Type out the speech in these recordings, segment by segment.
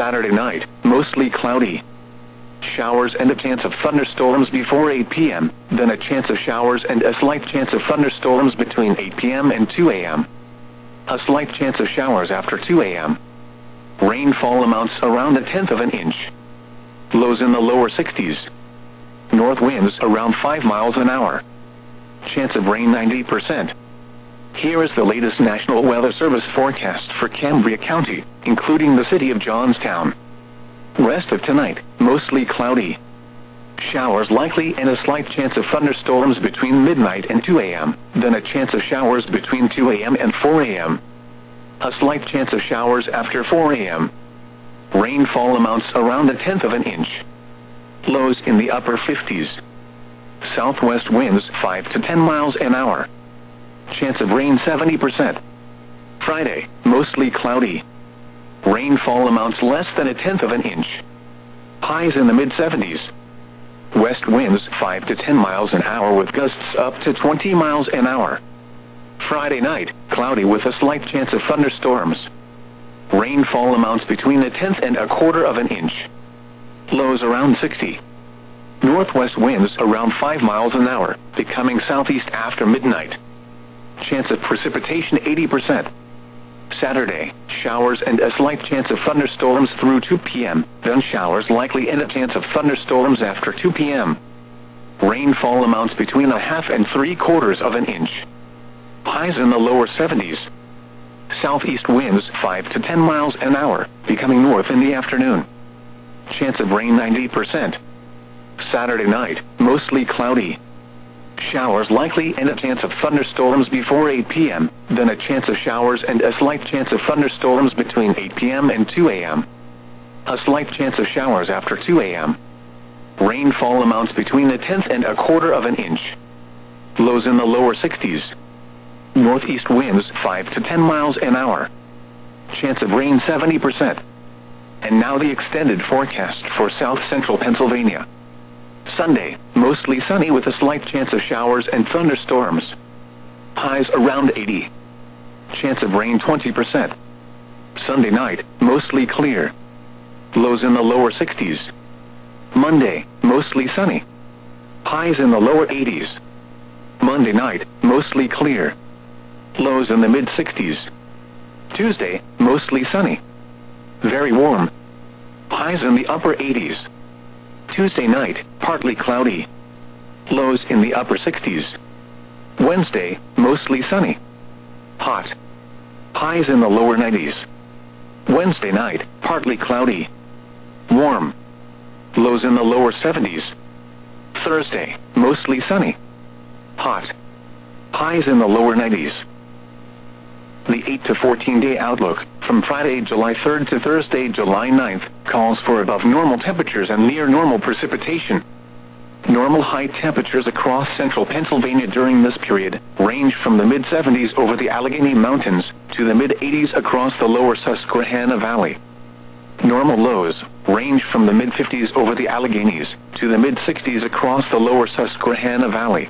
Saturday night, mostly cloudy. Showers and a chance of thunderstorms before 8 p.m., then a chance of showers and a slight chance of thunderstorms between 8 p.m. and 2 a.m. A slight chance of showers after 2 a.m. Rainfall amounts around 1/10 of an inch. Lows in the lower 60s. North winds around 5 miles an hour. Chance of rain 90%. Here is the latest National Weather Service forecast for Cambria County, including the city of Johnstown. Rest of tonight, mostly cloudy. Showers likely and a slight chance of thunderstorms between midnight and 2 a.m., then a chance of showers between 2 a.m. and 4 a.m. A slight chance of showers after 4 a.m. Rainfall amounts around 1/10 of an inch. Lows in the upper 50s. Southwest winds 5 to 10 miles an hour. Chance of rain 70%. Friday, mostly cloudy. Rainfall amounts less than 1/10 of an inch. Highs in the mid-70s. West winds 5 to 10 miles an hour with gusts up to 20 miles an hour. Friday night, cloudy with a slight chance of thunderstorms. Rainfall amounts between 1/10 and 1/4 of an inch. Lows around 60. Northwest winds around 5 miles an hour, becoming southeast after midnight. Chance of precipitation 80%. Saturday, showers and a slight chance of thunderstorms through 2 p.m., then showers likely and a chance of thunderstorms after 2 p.m. Rainfall amounts between 1/2 and 3/4 of an inch. Highs in the lower 70s. Southeast winds 5 to 10 miles an hour, becoming north in the afternoon. Chance of rain 90%. Saturday night, mostly cloudy. Showers likely and a chance of thunderstorms before 8 p.m., then a chance of showers and a slight chance of thunderstorms between 8 p.m. and 2 a.m. A slight chance of showers after 2 a.m. Rainfall amounts between 1/10 and 1/4 of an inch. Lows in the lower 60s. Northeast winds 5 to 10 miles an hour. Chance of rain 70%. And now the extended forecast for south central Pennsylvania. Sunday, mostly sunny with a slight chance of showers and thunderstorms. Highs around 80. Chance of rain 20%. Sunday night, mostly clear. Lows in the lower 60s. Monday, mostly sunny. Highs in the lower 80s. Monday night, mostly clear. Lows in the mid-60s. Tuesday, mostly sunny. Very warm. Highs in the upper 80s. Tuesday night, partly cloudy. Lows in the upper 60s. Wednesday, mostly sunny. Hot. Highs in the lower 90s. Wednesday night, partly cloudy. Warm. Lows in the lower 70s. Thursday, mostly sunny. Hot. Highs in the lower 90s. The 8 to 14-day outlook, from Friday, July 3rd to Thursday, July 9th, calls for above normal temperatures and near normal precipitation. Normal high temperatures across central Pennsylvania during this period range from the mid-70s over the Allegheny Mountains to the mid-80s across the lower Susquehanna Valley. Normal lows range from the mid-50s over the Alleghenies to the mid-60s across the lower Susquehanna Valley.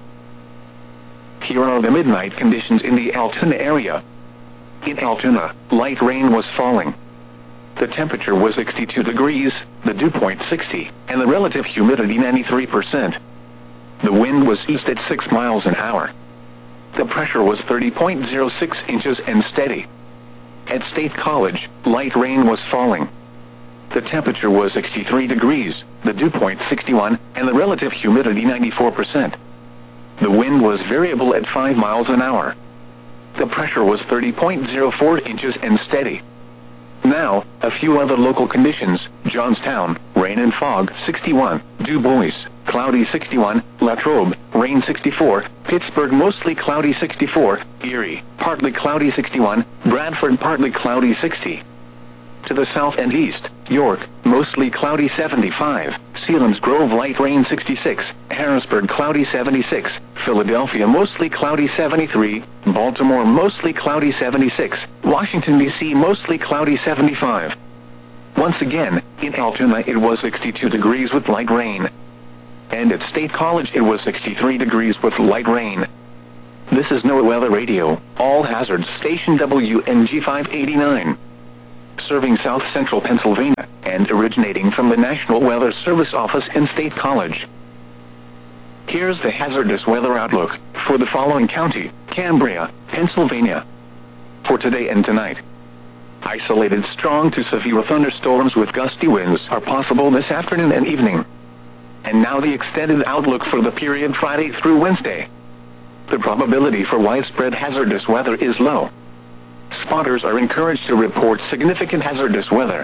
Here are the midnight conditions in the Altoona area. In Altoona, light rain was falling. The temperature was 62 degrees, the dew point 60, and the relative humidity 93%. The wind was east at 6 miles an hour. The pressure was 30.06 inches and steady. At State College, light rain was falling. The temperature was 63 degrees, the dew point 61, and the relative humidity 94%. The wind was variable at 5 miles an hour. The pressure was 30.04 inches and steady. Now, a few other local conditions. Johnstown, rain and fog 61, Du Bois, cloudy 61, Latrobe, rain 64, Pittsburgh mostly cloudy 64, Erie, partly cloudy 61, Bradford partly cloudy 60. To the south and east, York, mostly cloudy 75, Selinsgrove light rain 66, Harrisburg cloudy 76, Philadelphia mostly cloudy 73, Baltimore mostly cloudy 76, Washington, D.C. mostly cloudy 75. Once again, in Altoona it was 62 degrees with light rain. And at State College it was 63 degrees with light rain. This is NOAA Weather Radio, all hazards station WNG 589. serving south-central Pennsylvania, and originating from the National Weather Service office in State College. Here's the hazardous weather outlook for the following county: Cambria, Pennsylvania. For today and tonight, isolated strong to severe thunderstorms with gusty winds are possible this afternoon and evening. And now the extended outlook for the period Friday through Wednesday. The probability for widespread hazardous weather is low. Spotters are encouraged to report significant hazardous weather.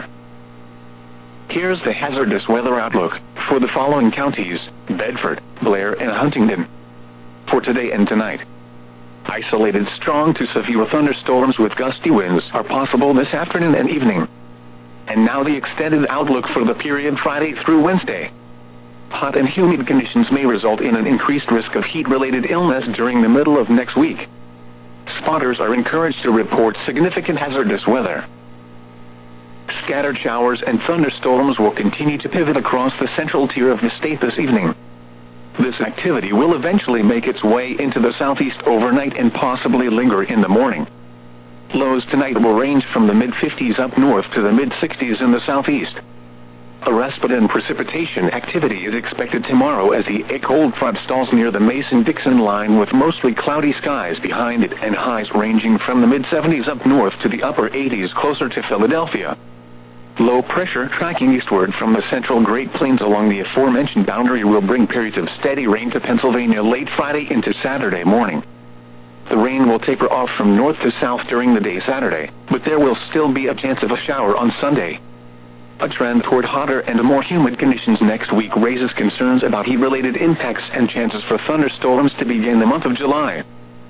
Here's the hazardous weather outlook for the following counties: Bedford, Blair, and Huntingdon. For today and tonight, isolated strong to severe thunderstorms with gusty winds are possible this afternoon and evening. And now the extended outlook for the period Friday through Wednesday. Hot and humid conditions may result in an increased risk of heat-related illness during the middle of next week. Spotters are encouraged to report significant hazardous weather. Scattered showers and thunderstorms will continue to pivot across the central tier of the state this evening. This activity will eventually make its way into the southeast overnight and possibly linger in the morning. Lows tonight will range from the mid-50s up north to the mid-60s in the southeast. A respite in precipitation activity is expected tomorrow as the cold front stalls near the Mason-Dixon line with mostly cloudy skies behind it and highs ranging from the mid-70s up north to the upper 80s closer to Philadelphia. Low pressure tracking eastward from the central Great Plains along the aforementioned boundary will bring periods of steady rain to Pennsylvania late Friday into Saturday morning. The rain will taper off from north to south during the day Saturday, but there will still be a chance of a shower on Sunday. A trend toward hotter and more humid conditions next week raises concerns about heat-related impacts and chances for thunderstorms to begin the month of July.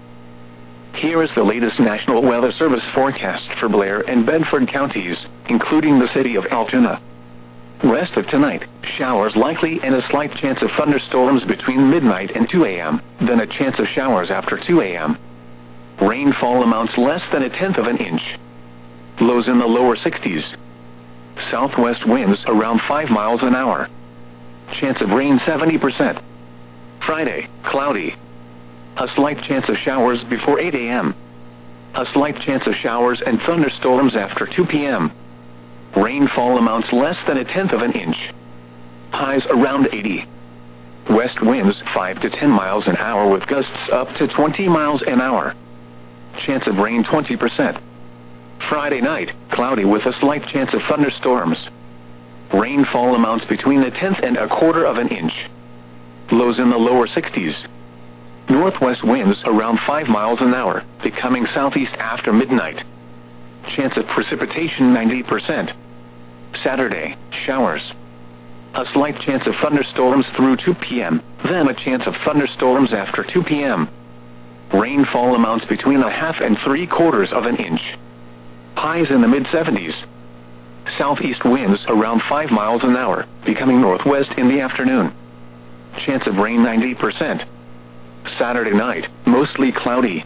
Here is the latest National Weather Service forecast for Blair and Bedford counties, including the city of Altoona. Rest of tonight, showers likely and a slight chance of thunderstorms between midnight and 2 a.m., then a chance of showers after 2 a.m. Rainfall amounts less than 1/10 of an inch. Lows in the lower 60s. Southwest winds around 5 miles an hour. Chance of rain 70%. Friday, cloudy. A slight chance of showers before 8 a.m. A slight chance of showers and thunderstorms after 2 p.m. Rainfall amounts less than 1/10 of an inch. Highs around 80. West winds 5 to 10 miles an hour with gusts up to 20 miles an hour. Chance of rain 20%. Friday night, cloudy with a slight chance of thunderstorms. Rainfall amounts between 1/10 and 1/4 of an inch. Lows in the lower 60s. Northwest winds around 5 miles an hour, becoming southeast after midnight. Chance of precipitation 90%. Saturday, showers. A slight chance of thunderstorms through 2 p.m., then a chance of thunderstorms after 2 p.m. Rainfall amounts between 1/2 and 3/4 of an inch. Highs in the mid-70s. Southeast winds around 5 miles an hour, becoming northwest in the afternoon. Chance of rain 90%. Saturday night, mostly cloudy.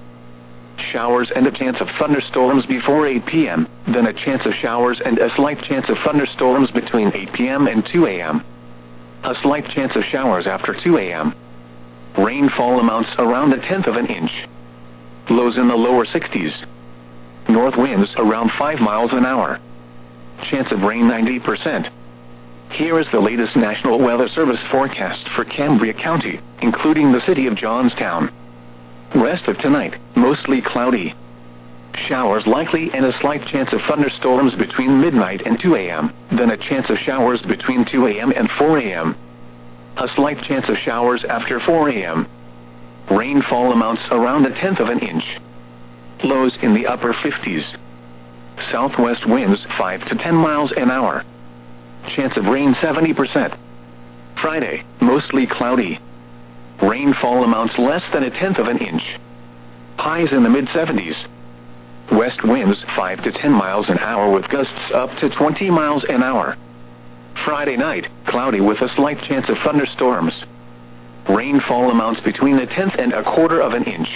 Showers and a chance of thunderstorms before 8 p.m., then a chance of showers and a slight chance of thunderstorms between 8 p.m. and 2 a.m. A slight chance of showers after 2 a.m. Rainfall amounts around 1/10 of an inch. Lows in the lower 60s. North winds around 5 miles an hour. Chance of rain 90%. Here is the latest National Weather Service forecast for Cambria County, including the city of Johnstown. Rest of tonight, mostly cloudy. Showers likely and a slight chance of thunderstorms between midnight and 2 a.m., then a chance of showers between 2 a.m. and 4 a.m. A slight chance of showers after 4 a.m. Rainfall amounts around 1/10 of an inch. Lows in the upper 50s. Southwest winds 5 to 10 miles an hour. Chance of rain 70%. Friday, mostly cloudy. Rainfall amounts less than 1/10 of an inch. Highs in the mid-70s. West winds 5 to 10 miles an hour with gusts up to 20 miles an hour. Friday night, cloudy with a slight chance of thunderstorms. Rainfall amounts between 1/10 and 1/4 of an inch.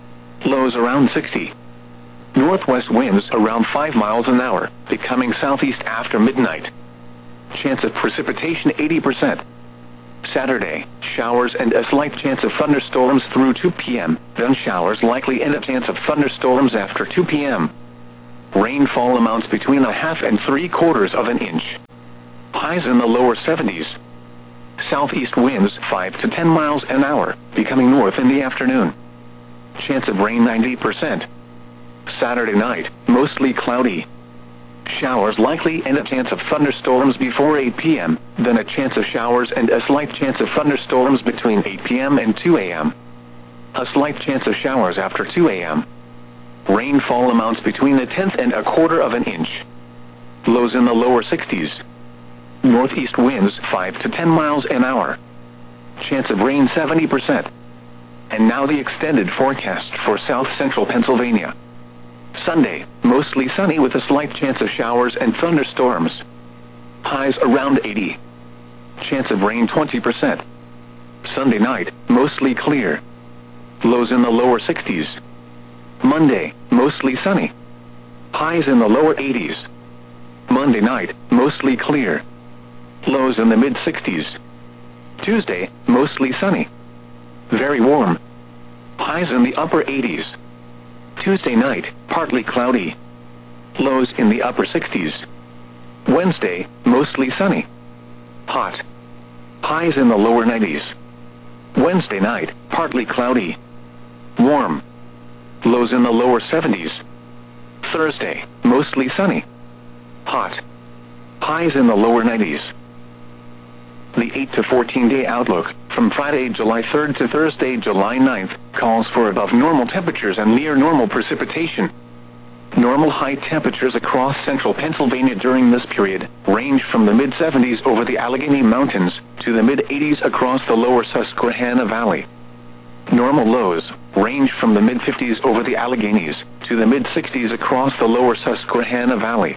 Lows around 60. Northwest winds around 5 miles an hour, becoming southeast after midnight. Chance of precipitation 80%. Saturday, showers and a slight chance of thunderstorms through 2 p.m., then showers likely and a chance of thunderstorms after 2 p.m. Rainfall amounts between a half and 3/4 of an inch. Highs in the lower 70s. Southeast winds 5 to 10 miles an hour, becoming north in the afternoon. Chance of rain 90%. Saturday night, mostly cloudy. Showers likely and a chance of thunderstorms before 8 p.m., then a chance of showers and a slight chance of thunderstorms between 8 p.m. and 2 a.m. A slight chance of showers after 2 a.m. Rainfall amounts between a tenth and a quarter of an inch. Lows in the lower 60s. Northeast winds 5 to 10 miles an hour. Chance of rain 70%. And now the extended forecast for south-central Pennsylvania. Sunday, mostly sunny with a slight chance of showers and thunderstorms. Highs around 80. Chance of rain 20%. Sunday night, mostly clear. Lows in the lower 60s. Monday, mostly sunny. Highs in the lower 80s. Monday night, mostly clear. Lows in the mid-60s. Tuesday, mostly sunny. Very warm. Highs in the upper 80s. Tuesday night, partly cloudy. Lows in the upper 60s. Wednesday, mostly sunny. Hot. Highs in the lower 90s. Wednesday night, partly cloudy. Warm. Lows in the lower 70s. Thursday, mostly sunny. Hot. Highs in the lower 90s. The 8 to 14-day outlook, from Friday, July 3rd to Thursday, July 9th, calls for above normal temperatures and near normal precipitation. Normal high temperatures across central Pennsylvania during this period range from the mid-70s over the Allegheny Mountains to the mid-80s across the lower Susquehanna Valley. Normal lows range from the mid-50s over the Alleghenies to the mid-60s across the lower Susquehanna Valley.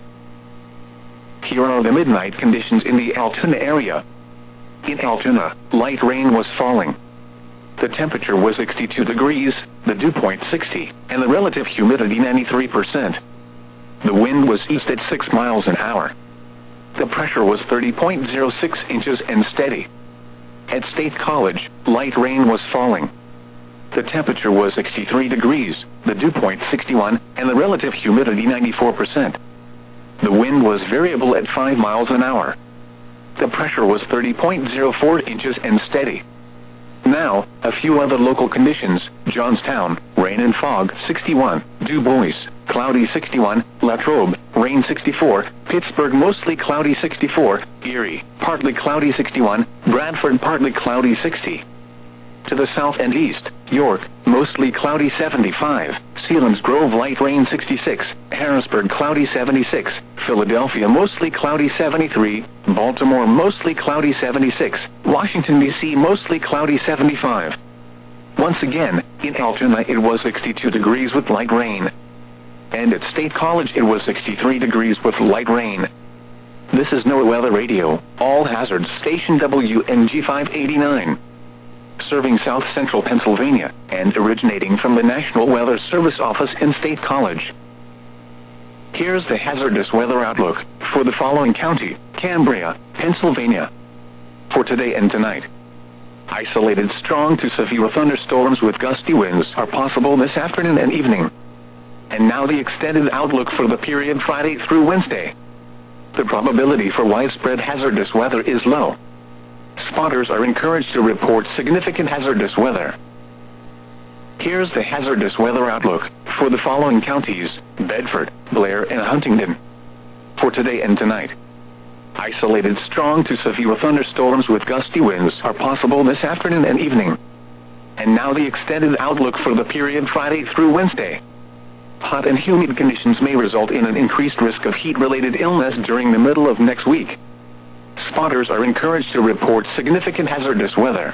Here are the midnight conditions in the Altoona area. In Altoona, light rain was falling. The temperature was 62 degrees, the dew point 60, and the relative humidity 93%. The wind was east at 6 miles an hour. The pressure was 30.06 inches and steady. At State College, light rain was falling. The temperature was 63 degrees, the dew point 61, and the relative humidity 94%. The wind was variable at 5 miles an hour. The pressure was 30.04 inches and steady. Now, a few other local conditions. Johnstown, rain and fog 61, Du Bois, cloudy 61, Latrobe, rain 64, Pittsburgh mostly cloudy 64, Erie, partly cloudy 61, Bradford partly cloudy 60. To the south and east, York, mostly cloudy 75, Selinsgrove light rain 66, Harrisburg cloudy 76, Philadelphia mostly cloudy 73, Baltimore mostly cloudy 76, Washington, D.C. mostly cloudy 75. Once again, in Altoona it was 62 degrees with light rain. And at State College it was 63 degrees with light rain. This is NOAA Weather Radio, all hazards station WNG 589. Serving south-central Pennsylvania, and originating from the National Weather Service office in State College. Here's the hazardous weather outlook for the following county: Cambria, Pennsylvania. For today and tonight, isolated strong to severe thunderstorms with gusty winds are possible this afternoon and evening. And now the extended outlook for the period Friday through Wednesday. The probability for widespread hazardous weather is low. Spotters are encouraged to report significant hazardous weather. Here's the hazardous weather outlook for the following counties: Bedford, Blair, and Huntingdon. For today and tonight, isolated strong to severe thunderstorms with gusty winds are possible this afternoon and evening. And now the extended outlook for the period Friday through Wednesday. Hot and humid conditions may result in an increased risk of heat-related illness during the middle of next week. Spotters are encouraged to report significant hazardous weather.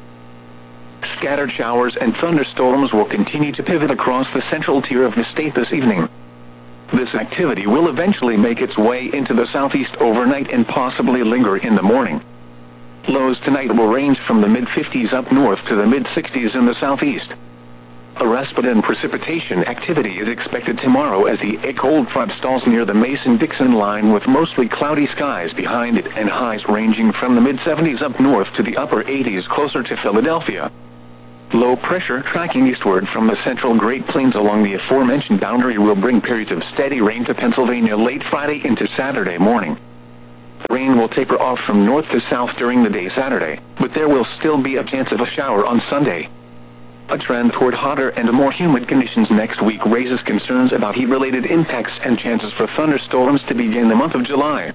Scattered showers and thunderstorms will continue to pivot across the central tier of the state this evening. This activity will eventually make its way into the southeast overnight and possibly linger in the morning. Lows tonight will range from the mid-50s up north to the mid-60s in the southeast. A respite in precipitation activity is expected tomorrow as the cold front stalls near the Mason-Dixon line with mostly cloudy skies behind it and highs ranging from the mid-70s up north to the upper 80s closer to Philadelphia. Low pressure tracking eastward from the central Great Plains along the aforementioned boundary will bring periods of steady rain to Pennsylvania late Friday into Saturday morning. Rain will taper off from north to south during the day Saturday, but there will still be a chance of a shower on Sunday. A trend toward hotter and more humid conditions next week raises concerns about heat-related impacts and chances for thunderstorms to begin the month of July.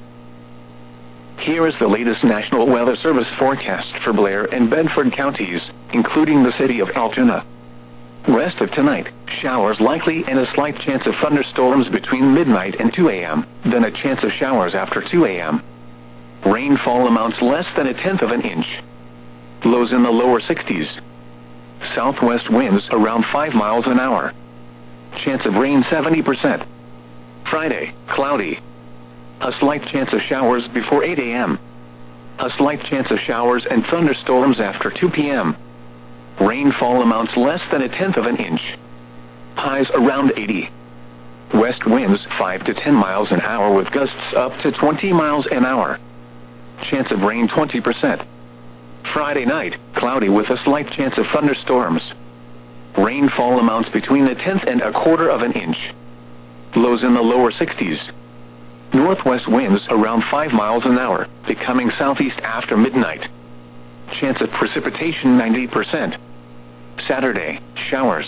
Here is the latest National Weather Service forecast for Blair and Bedford counties, including the city of Altoona. West of tonight, showers likely and a slight chance of thunderstorms between midnight and 2 a.m., then a chance of showers after 2 a.m. Rainfall amounts less than 1/10 of an inch. Lows in the lower 60s. Southwest winds around 5 miles an hour. Chance of rain 70%. Friday, cloudy. A slight chance of showers before 8 a.m. A slight chance of showers and thunderstorms after 2 p.m. Rainfall amounts less than 1/10 of an inch. Highs around 80. West winds 5 to 10 miles an hour with gusts up to 20 miles an hour. Chance of rain 20%. Friday night, cloudy with a slight chance of thunderstorms. Rainfall amounts between 1/10 and 1/4 of an inch. Lows in the lower 60s. Northwest winds around 5 miles an hour, becoming southeast after midnight. Chance of precipitation 90%. Saturday, showers.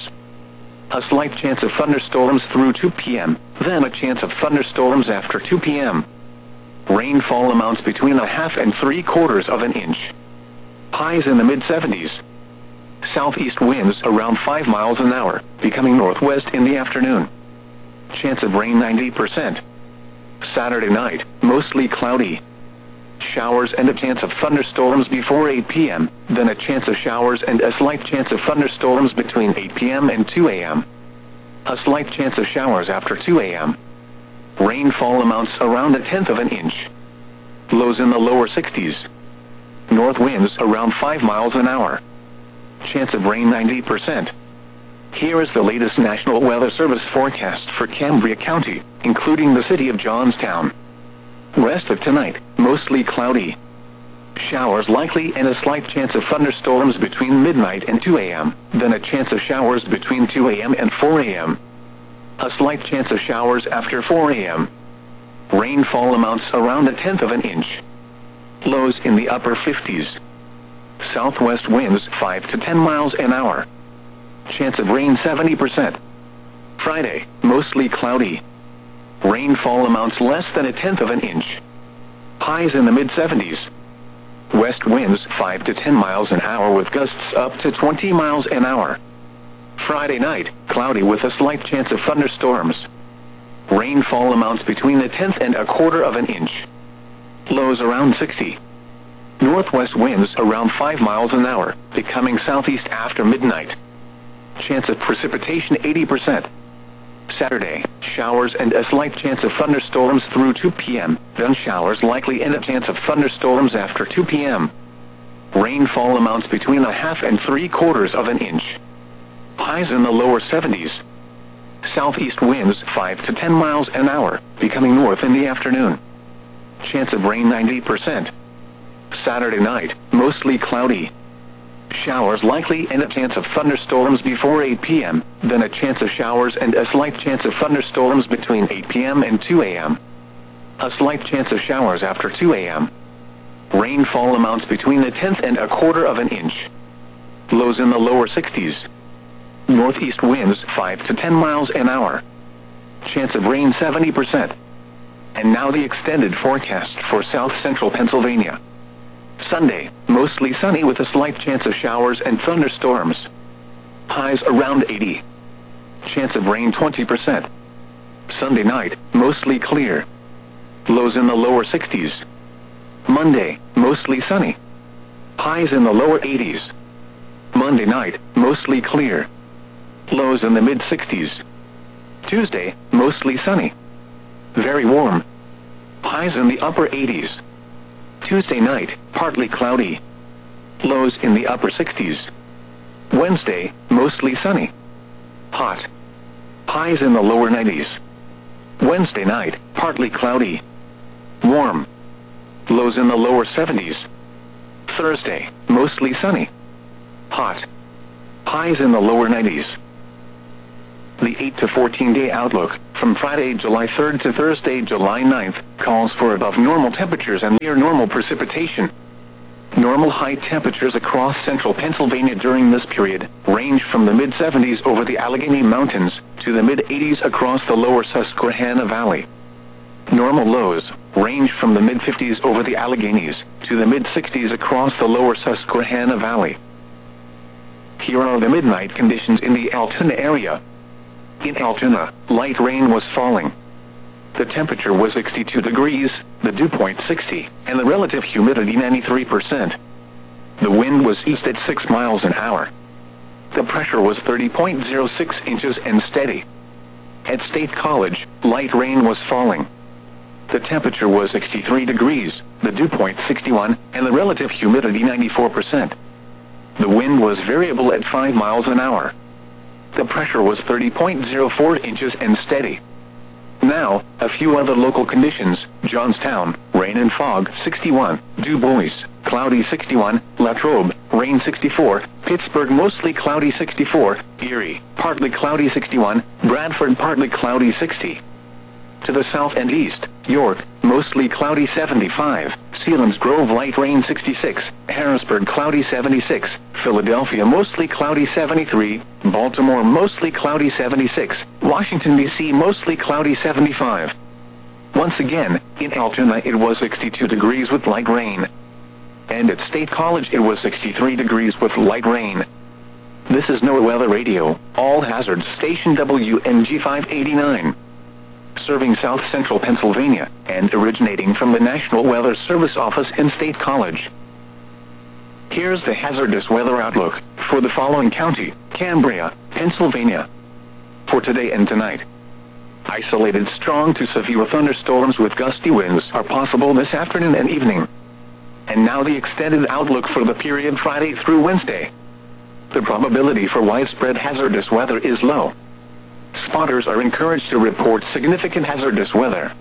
A slight chance of thunderstorms through 2 p.m., then a chance of thunderstorms after 2 p.m. Rainfall amounts between 1/2 and 3/4 of an inch. Highs in the mid-70s. Southeast winds around 5 miles an hour, becoming northwest in the afternoon. Chance of rain 90%. Saturday night, mostly cloudy. Showers and a chance of thunderstorms before 8 p.m., then a chance of showers and a slight chance of thunderstorms between 8 p.m. and 2 a.m. A slight chance of showers after 2 a.m. Rainfall amounts around 1/10 of an inch. Lows in the lower 60s. North winds around 5 miles an hour. Chance of rain 90%. Here is the latest National Weather Service forecast for Cambria County, including the city of Johnstown. Rest of tonight, mostly cloudy. Showers likely and a slight chance of thunderstorms between midnight and 2 a.m., then a chance of showers between 2 a.m. and 4 a.m. A slight chance of showers after 4 a.m. Rainfall amounts around 1/10 of an inch. Lows in the upper 50s. Southwest winds 5 to 10 miles an hour. Chance of rain 70%. Friday, mostly cloudy. Rainfall amounts less than 1/10 of an inch. Highs in the mid-70s. West winds 5 to 10 miles an hour with gusts up to 20 miles an hour. Friday night, cloudy with a slight chance of thunderstorms. Rainfall amounts between 1/10 and 1/4 of an inch. Lows around 60. Northwest winds around 5 miles an hour, becoming southeast after midnight. Chance of precipitation 80%. Saturday, showers and a slight chance of thunderstorms through 2 p.m., then showers likely and a chance of thunderstorms after 2 p.m. Rainfall amounts between 1/2 and 3/4 of an inch. Highs in the lower 70s. Southeast winds 5 to 10 miles an hour, becoming north in the afternoon. Chance of rain 90%. Saturday night, mostly cloudy. Showers likely and a chance of thunderstorms before 8 p.m., then a chance of showers and a slight chance of thunderstorms between 8 p.m. and 2 a.m. A slight chance of showers after 2 a.m. Rainfall amounts between 1/10 and 1/4 of an inch. Lows in the lower 60s. Northeast winds 5 to 10 miles an hour. Chance of rain 70%. And now the extended forecast for south central Pennsylvania. Sunday, mostly sunny with a slight chance of showers and thunderstorms. Highs around 80. Chance of rain 20%. Sunday night, mostly clear. Lows in the lower 60s. Monday, mostly sunny. Highs in the lower 80s. Monday night, mostly clear. Lows in the mid-60s. Tuesday, mostly sunny. Very warm. Highs in the upper 80s. Tuesday night, partly cloudy. Lows in the upper 60s. Wednesday, mostly sunny. Hot. Highs in the lower 90s. Wednesday night, partly cloudy. Warm. Lows in the lower 70s. Thursday, mostly sunny. Hot. highs in the lower 90s. The 8 to 14-day outlook, from Friday, July 3rd to Thursday, July 9th, calls for above normal temperatures and near normal precipitation. Normal high temperatures across central Pennsylvania during this period range from the mid-70s over the Allegheny Mountains to the mid-80s across the lower Susquehanna Valley. Normal lows range from the mid-50s over the Alleghenies to the mid-60s across the lower Susquehanna Valley. Here are the midnight conditions in the Altoona area. In Altoona, light rain was falling. The temperature was 62 degrees, the dew point 60, and the relative humidity 93%. The wind was east at 6 miles an hour. The pressure was 30.06 inches and steady. At State College, light rain was falling. The temperature was 63 degrees, the dew point 61, and the relative humidity 94%. The wind was variable at 5 miles an hour. The pressure was 30.04 inches and steady. Now, a few other local conditions: Johnstown, rain and fog 61, Du Bois, cloudy 61, Latrobe, rain 64, Pittsburgh mostly cloudy 64, Erie, partly cloudy 61, Bradford partly cloudy 60. To the south and east, York, mostly cloudy 75, Selinsgrove light rain 66, Harrisburg cloudy 76, Philadelphia mostly cloudy 73, Baltimore mostly cloudy 76, Washington, D.C. mostly cloudy 75. Once again, in Altoona it was 62 degrees with light rain. And at State College it was 63 degrees with light rain. This is NOAA Weather Radio, all hazards station WNG 589. Serving South Central Pennsylvania, and originating from the National Weather Service office in State College. Here's the hazardous weather outlook for the following county: Cambria, Pennsylvania. For today and tonight, isolated strong to severe thunderstorms with gusty winds are possible this afternoon and evening. And now the extended outlook for the period Friday through Wednesday. The probability for widespread hazardous weather is low. Spotters are encouraged to report significant hazardous weather.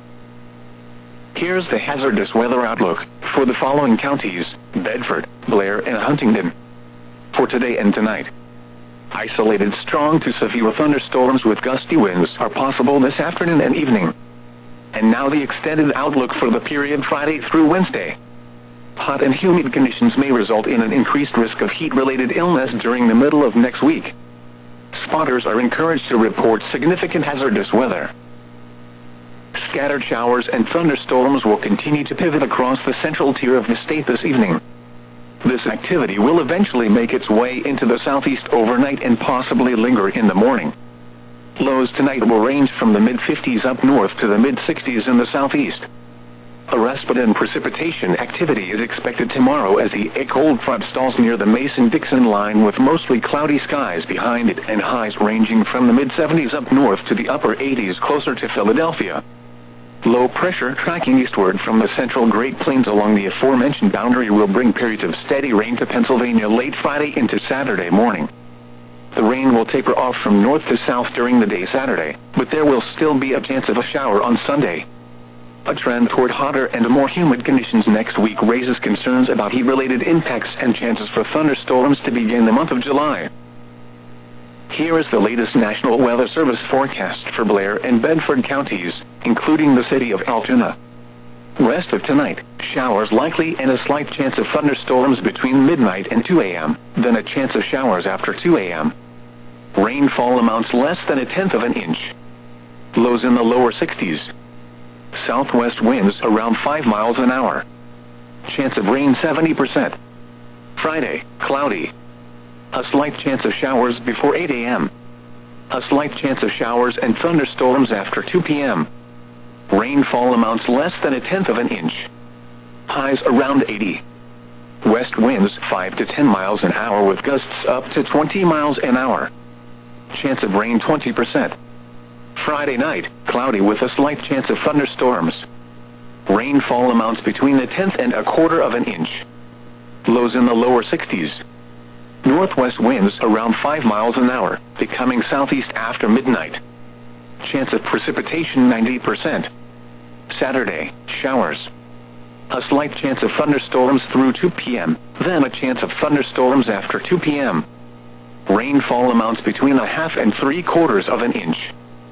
Here's the hazardous weather outlook for the following counties: Bedford, Blair, and Huntingdon. For today and tonight, isolated strong to severe thunderstorms with gusty winds are possible this afternoon and evening. And now the extended outlook for the period Friday through Wednesday. Hot and humid conditions may result in an increased risk of heat-related illness during the middle of next week. Spotters are encouraged to report significant hazardous weather. Scattered showers and thunderstorms will continue to pivot across the central tier of the state this evening. This activity will eventually make its way into the southeast overnight and possibly linger in the morning. Lows tonight will range from the mid-50s up north to the mid-60s in the southeast. A respite in precipitation activity is expected tomorrow as the cold front stalls near the Mason-Dixon line with mostly cloudy skies behind it and highs ranging from the mid-70s up north to the upper 80s closer to Philadelphia. Low pressure tracking eastward from the central Great Plains along the aforementioned boundary will bring periods of steady rain to Pennsylvania late Friday into Saturday morning. The rain will taper off from north to south during the day Saturday, but there will still be a chance of a shower on Sunday. A trend toward hotter and more humid conditions next week raises concerns about heat-related impacts and chances for thunderstorms to begin the month of July. Here is the latest National Weather Service forecast for Blair and Bedford counties, including the city of Altoona. Rest of tonight, showers likely and a slight chance of thunderstorms between midnight and 2 a.m., then a chance of showers after 2 a.m. Rainfall amounts less than 1/10 of an inch. Lows in the lower 60s. Southwest winds around 5 miles an hour. Chance of rain 70%. Friday, cloudy. A slight chance of showers before 8 a.m. A slight chance of showers and thunderstorms after 2 p.m. Rainfall amounts less than 1/10 of an inch. Highs around 80. West winds 5 to 10 miles an hour with gusts up to 20 miles an hour. Chance of rain 20%. Friday night, cloudy with a slight chance of thunderstorms. Rainfall amounts between 1/10 and 1/4 of an inch. Lows in the lower 60s. Northwest winds around 5 miles an hour, becoming southeast after midnight. Chance of precipitation 90%. Saturday, showers. A slight chance of thunderstorms through 2 p.m., then a chance of thunderstorms after 2 p.m. Rainfall amounts between a half and 3/4 of an inch.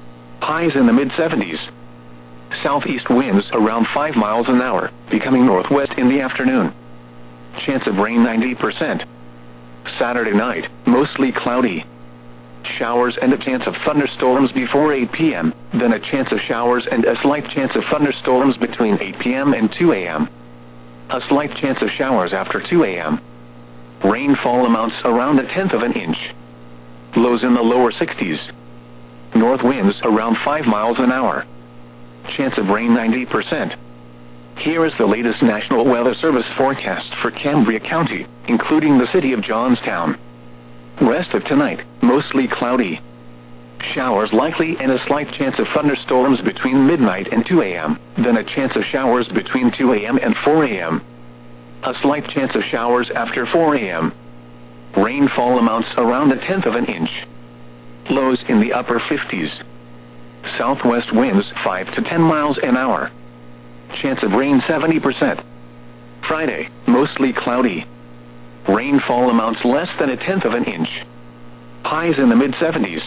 Highs in the mid-70s. Southeast winds around 5 miles an hour, becoming northwest in the afternoon. Chance of rain 90%. Saturday night, mostly cloudy. Showers and a chance of thunderstorms before 8 p.m., then a chance of showers and a slight chance of thunderstorms between 8 p.m. and 2 a.m. A slight chance of showers after 2 a.m. Rainfall amounts around 1/10 of an inch. Lows in the lower 60s. North winds around 5 miles an hour. Chance of rain 90%. Here is the latest National Weather Service forecast for Cambria County, including the city of Johnstown. Rest of tonight, mostly cloudy. Showers likely and a slight chance of thunderstorms between midnight and 2 a.m., then a chance of showers between 2 a.m. and 4 a.m. A slight chance of showers after 4 a.m. Rainfall amounts around 1/10 of an inch. Lows in the upper 50s. Southwest winds 5 to 10 miles an hour. Chance of rain 70%. Friday, mostly cloudy. Rainfall amounts less than 1/10 of an inch. Highs in the mid-70s.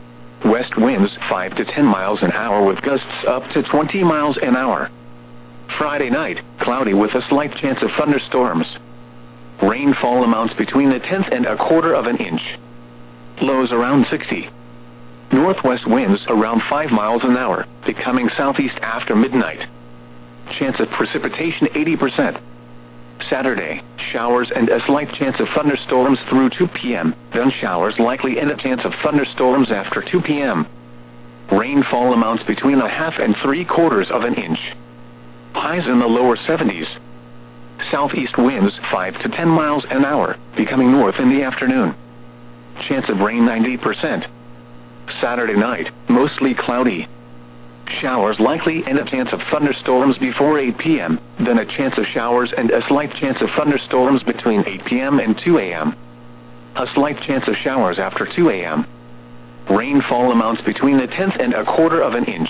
West winds 5 to 10 miles an hour with gusts up to 20 miles an hour. Friday night, cloudy with a slight chance of thunderstorms. Rainfall amounts between 1/10 and 1/4 of an inch. Lows around 60. Northwest winds around 5 miles an hour, becoming southeast after midnight. Chance of precipitation 80%. Saturday, showers and a slight chance of thunderstorms through 2 p.m., then showers likely and a chance of thunderstorms after 2 p.m. Rainfall amounts between a half and 3/4 of an inch. Highs in the lower 70s. Southeast winds 5 to 10 miles an hour, becoming north in the afternoon. Chance of rain 90%. Saturday night, mostly cloudy. Showers likely and a chance of thunderstorms before 8 p.m., then a chance of showers and a slight chance of thunderstorms between 8 p.m. and 2 a.m. A slight chance of showers after 2 a.m. Rainfall amounts between 1/10 and 1/4 of an inch.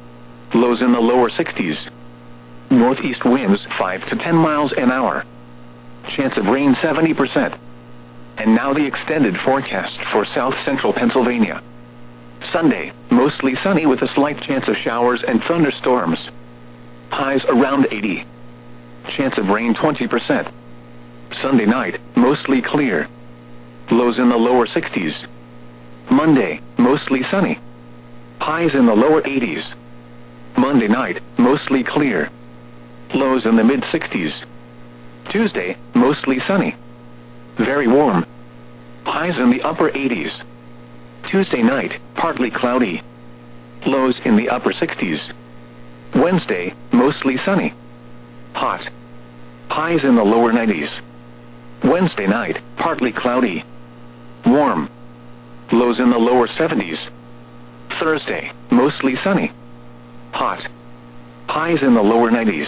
Lows in the lower 60s. Northeast winds 5 to 10 miles an hour. Chance of rain 70%. And now the extended forecast for south central Pennsylvania. Sunday, mostly sunny with a slight chance of showers and thunderstorms. Highs around 80. Chance of rain 20%. Sunday night, mostly clear. Lows in the lower 60s. Monday, mostly sunny. Highs in the lower 80s. Monday night, mostly clear. Lows in the mid-60s. Tuesday, mostly sunny. Very warm. Highs in the upper 80s. Tuesday night, partly cloudy. Lows in the upper 60s. Wednesday, mostly sunny. Hot. Highs in the lower 90s. Wednesday night, partly cloudy. Warm. Lows in the lower 70s. Thursday, mostly sunny. Hot. Highs in the lower 90s.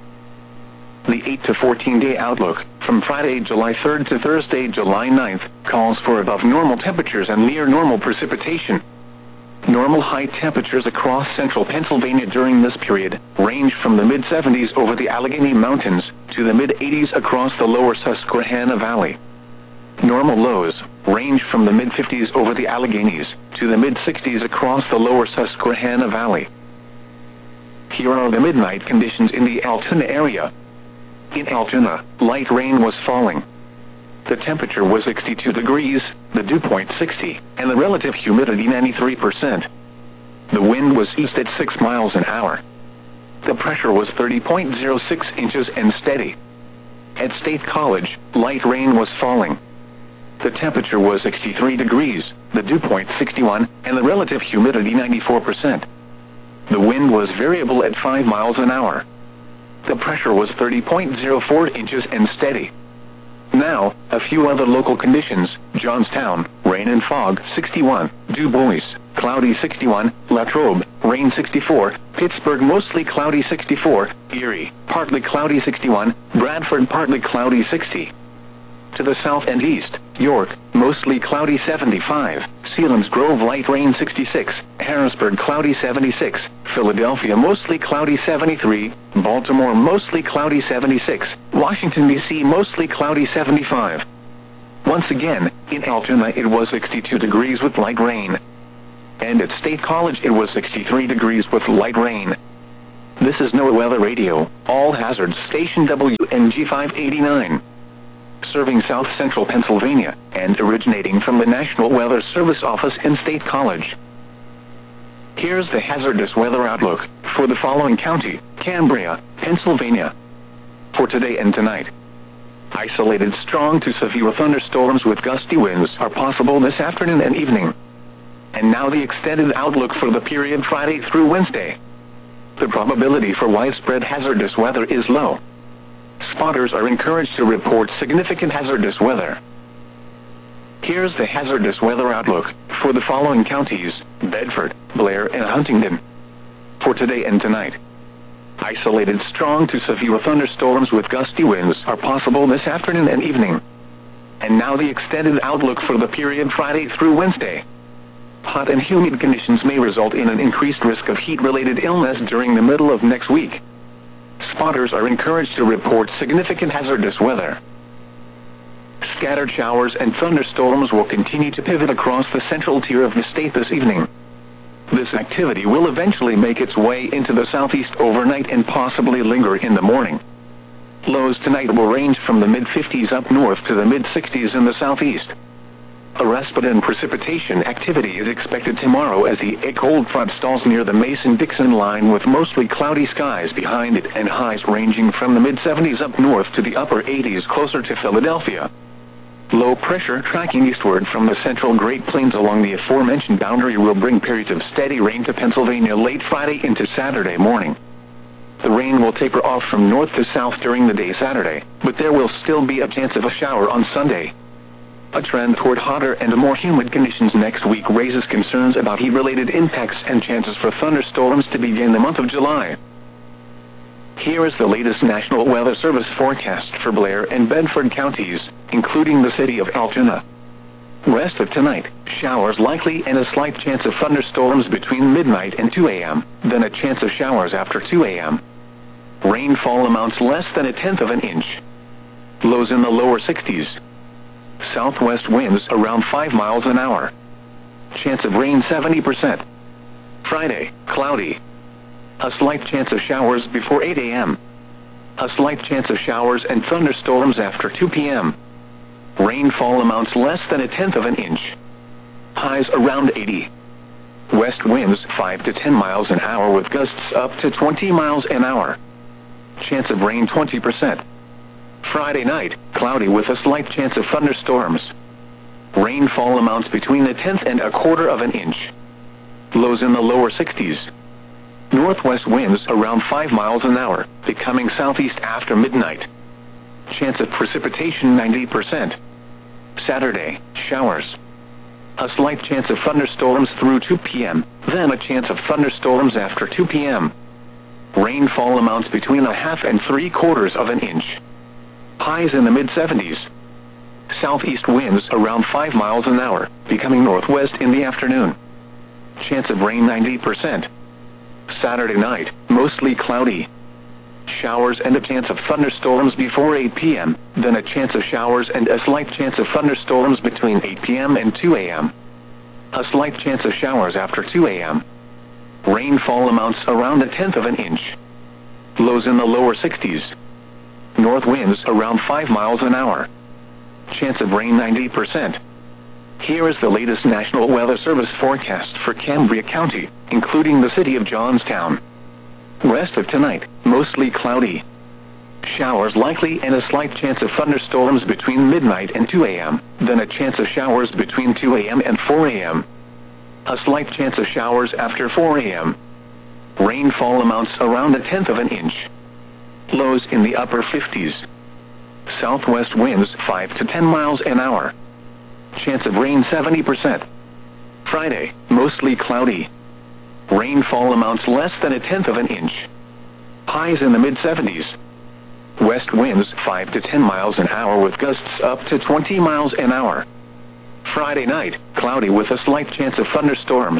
The 8 to 14-day outlook, from Friday, July 3rd to Thursday, July 9th, calls for above normal temperatures and near normal precipitation. Normal high temperatures across central Pennsylvania during this period range from the mid-70s over the Allegheny Mountains to the mid-80s across the lower Susquehanna Valley. Normal lows range from the mid-50s over the Alleghenies to the mid-60s across the lower Susquehanna Valley. Here are the midnight conditions in the Altoona area. In Altoona, light rain was falling. The temperature was 62 degrees, the dew point 60, and the relative humidity 93%. The wind was east at 6 miles an hour. The pressure was 30.06 inches and steady. At State College, light rain was falling. The temperature was 63 degrees, the dew point 61, and the relative humidity 94%. The wind was variable at 5 miles an hour. The pressure was 30.04 inches and steady. Now, a few other local conditions. Johnstown, rain and fog 61, Du Bois, cloudy 61, Latrobe, rain 64, Pittsburgh mostly cloudy 64, Erie, partly cloudy 61, Bradford partly cloudy 60. To the south and east, York, mostly cloudy 75, Selinsgrove light rain 66, Harrisburg cloudy 76, Philadelphia mostly cloudy 73, Baltimore mostly cloudy 76, Washington, D.C. mostly cloudy 75. Once again, in Altoona it was 62 degrees with light rain. And at State College it was 63 degrees with light rain. This is NOAA Weather Radio, All Hazards Station WNG 589. Serving South Central Pennsylvania, and originating from the National Weather Service office in State College. Here's the hazardous weather outlook for the following county: Cambria, Pennsylvania. For today and tonight. Isolated strong to severe thunderstorms with gusty winds are possible this afternoon and evening. And now the extended outlook for the period Friday through Wednesday. The probability for widespread hazardous weather is low. Spotters are encouraged to report significant hazardous weather. Here's the hazardous weather outlook for the following counties: Bedford, Blair, and Huntingdon. For today and tonight. Isolated strong to severe thunderstorms with gusty winds are possible this afternoon and evening. And now the extended outlook for the period Friday through Wednesday. Hot and humid conditions may result in an increased risk of heat-related illness during the middle of next week. Spotters are encouraged to report significant hazardous weather. Scattered showers and thunderstorms will continue to pivot across the central tier of the state this evening. This activity will eventually make its way into the southeast overnight and possibly linger in the morning. Lows tonight will range from the mid-50s up north to the mid-60s in the southeast. A respite in precipitation activity is expected tomorrow as the cold front stalls near the Mason-Dixon line with mostly cloudy skies behind it and highs ranging from the mid-70s up north to the upper 80s closer to Philadelphia. Low pressure tracking eastward from the central Great Plains along the aforementioned boundary will bring periods of steady rain to Pennsylvania late Friday into Saturday morning. The rain will taper off from north to south during the day Saturday, but there will still be a chance of a shower on Sunday. A trend toward hotter and more humid conditions next week raises concerns about heat-related impacts and chances for thunderstorms to begin the month of July. Here is the latest National Weather Service forecast for Blair and Bedford counties, including the city of Altoona. Rest of tonight, showers likely and a slight chance of thunderstorms between midnight and 2 a.m., then a chance of showers after 2 a.m. Rainfall amounts less than 1/10 of an inch. Lows in the lower 60s. Southwest winds around 5 miles an hour. Chance of rain 70%. Friday, cloudy. A slight chance of showers before 8 a.m. A slight chance of showers and thunderstorms after 2 p.m. Rainfall amounts less than 1/10 of an inch. Highs around 80. West winds 5 to 10 miles an hour with gusts up to 20 miles an hour. Chance of rain 20%. Friday night, cloudy with a slight chance of thunderstorms. Rainfall amounts between 1/10 and 1/4 of an inch. Lows in the lower 60s. Northwest winds around 5 miles an hour, becoming southeast after midnight. Chance of precipitation 90%. Saturday, showers. A slight chance of thunderstorms through 2 p.m., then a chance of thunderstorms after 2 p.m. Rainfall amounts between 1/2 and 3/4 of an inch. Highs in the mid-70s. Southeast winds around 5 miles an hour, becoming northwest in the afternoon. Chance of rain 90%. Saturday night, mostly cloudy. Showers and a chance of thunderstorms before 8 p.m., then a chance of showers and a slight chance of thunderstorms between 8 p.m. and 2 a.m. A slight chance of showers after 2 a.m. Rainfall amounts around 1/10 of an inch. Lows in the lower 60s. North winds around 5 miles an hour. Chance of rain 90%. Here is the latest National Weather Service forecast for Cambria County, including the city of Johnstown. Rest of tonight, mostly cloudy. Showers likely and a slight chance of thunderstorms between midnight and 2 a.m., then a chance of showers between 2 a.m. and 4 a.m. A slight chance of showers after 4 a.m. Rainfall amounts around 1/10 of an inch. Lows in the upper 50s. Southwest winds 5 to 10 miles an hour. Chance of rain 70%. Friday, mostly cloudy. Rainfall amounts less than 1/10 of an inch. Highs in the mid-70s. West winds 5 to 10 miles an hour with gusts up to 20 miles an hour. Friday night, cloudy with a slight chance of thunderstorms.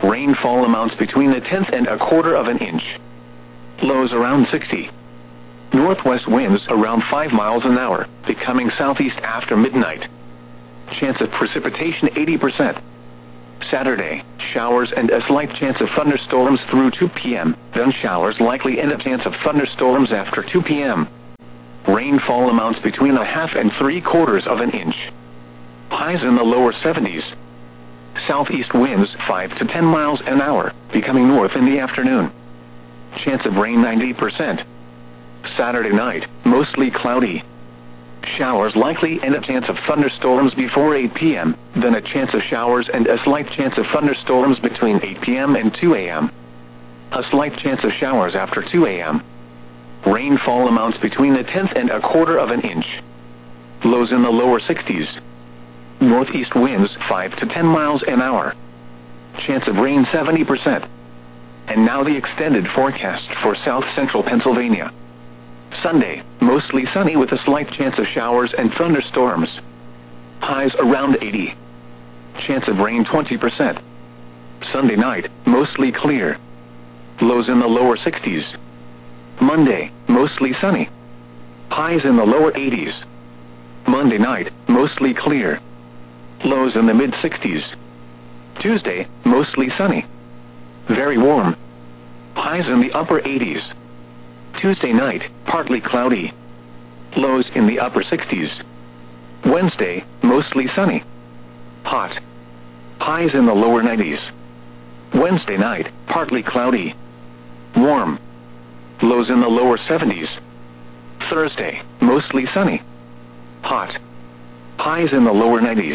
Rainfall amounts between 1/10 and 1/4 of an inch. Lows around 60. Northwest winds around 5 miles an hour, becoming southeast after midnight. Chance of precipitation 80%. Saturday, showers and a slight chance of thunderstorms through 2 p.m., then showers likely and a chance of thunderstorms after 2 p.m. Rainfall amounts between 1/2 and 3/4 of an inch. Highs in the lower 70s. Southeast winds 5 to 10 miles an hour, becoming north in the afternoon. Chance of rain 90%. Saturday night, mostly cloudy. Showers likely and a chance of thunderstorms before 8 p.m., then a chance of showers and a slight chance of thunderstorms between 8 p.m. and 2 a.m. A slight chance of showers after 2 a.m. Rainfall amounts between 1/10 and 1/4 of an inch. Lows in the lower 60s. Northeast winds 5 to 10 miles an hour. Chance of rain 70%. And now the extended forecast for south central Pennsylvania. Sunday, mostly sunny with a slight chance of showers and thunderstorms. Highs around 80. Chance of rain 20%. Sunday night, mostly clear. Lows in the lower 60s. Monday, mostly sunny. Highs in the lower 80s. Monday night, mostly clear. Lows in the mid-60s. Tuesday, mostly sunny. Very warm. Highs in the upper 80s. Tuesday night, partly cloudy. Lows in the upper 60s. Wednesday, mostly sunny. Hot. Highs in the lower 90s. Wednesday night, partly cloudy. Warm. Lows in the lower 70s. Thursday, mostly sunny. Hot. Highs in the lower 90s.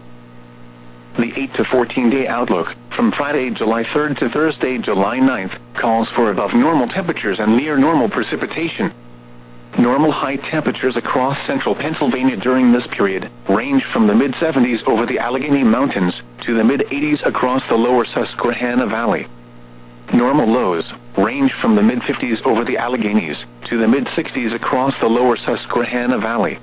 The 8 to 14-day outlook, from Friday, July 3rd to Thursday, July 9th, calls for above normal temperatures and near normal precipitation. Normal high temperatures across central Pennsylvania during this period range from the mid-70s over the Allegheny Mountains to the mid-80s across the lower Susquehanna Valley. Normal lows range from the mid-50s over the Alleghenies to the mid-60s across the lower Susquehanna Valley.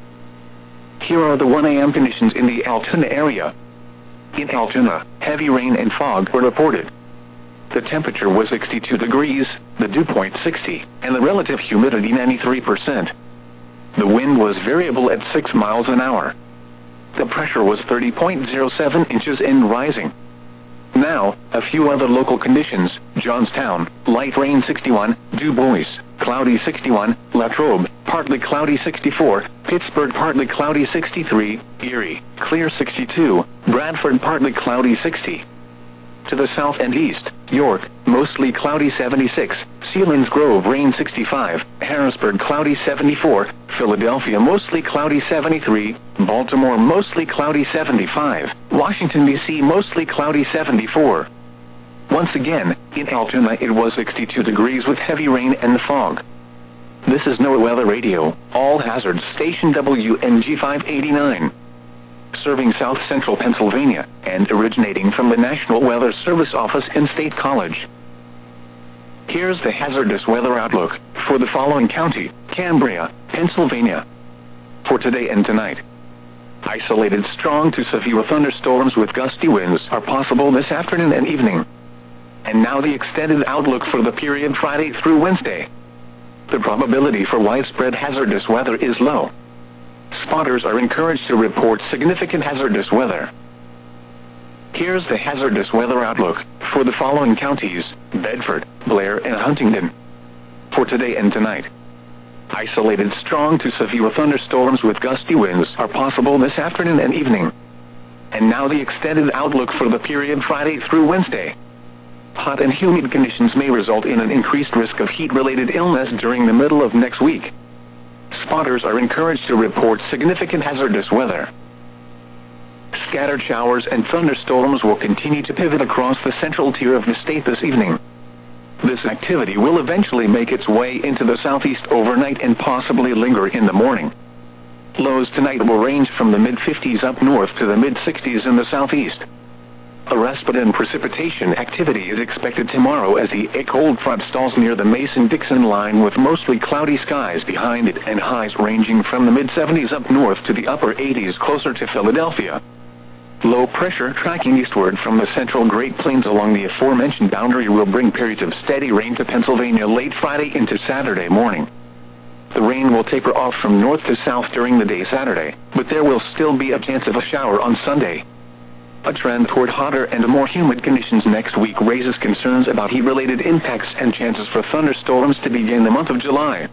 Here are the 1 a.m. conditions in the Altoona area. In Altoona, heavy rain and fog were reported. The temperature was 62 degrees, the dew point 60, and the relative humidity 93%. The wind was variable at 6 miles an hour. The pressure was 30.07 inches and rising. Now, a few other local conditions: Johnstown, light rain 61, Du Bois, cloudy 61, Latrobe, partly cloudy 64, Pittsburgh, partly cloudy 63, Erie, clear 62, Bradford, partly cloudy 60. To the south and east, York, mostly cloudy 76, Selinsgrove, rain 65, Harrisburg, cloudy 74, Philadelphia, mostly cloudy 73, Baltimore, mostly cloudy 75, Washington, D.C., mostly cloudy 74. Once again, in Altoona it was 62 degrees with heavy rain and fog. This is NOAA Weather Radio, all hazards, station WNG 589. Serving south central Pennsylvania, and originating from the National Weather Service office in State College. Here's the hazardous weather outlook for the following county: Cambria, Pennsylvania. For today and tonight, isolated strong to severe thunderstorms with gusty winds are possible this afternoon and evening. And now the extended outlook for the period Friday through Wednesday. The probability for widespread hazardous weather is low. Spotters are encouraged to report significant hazardous weather. Here's the hazardous weather outlook for the following counties: Bedford, Blair, and Huntingdon. For today and tonight, isolated strong to severe thunderstorms with gusty winds are possible this afternoon and evening. And now the extended outlook for the period Friday through Wednesday. Hot and humid conditions may result in an increased risk of heat-related illness during the middle of next week. Spotters are encouraged to report significant hazardous weather. Scattered showers and thunderstorms will continue to pivot across the central tier of the state this evening. This activity will eventually make its way into the southeast overnight and possibly linger in the morning. Lows tonight will range from the mid-50s up north to the mid-60s in the southeast. A respite in precipitation activity is expected tomorrow as the cold front stalls near the Mason-Dixon line with mostly cloudy skies behind it and highs ranging from the mid-70s up north to the upper 80s closer to Philadelphia. Low pressure tracking eastward from the central Great Plains along the aforementioned boundary will bring periods of steady rain to Pennsylvania late Friday into Saturday morning. The rain will taper off from north to south during the day Saturday, but there will still be a chance of a shower on Sunday. A trend toward hotter and more humid conditions next week raises concerns about heat-related impacts and chances for thunderstorms to begin the month of July.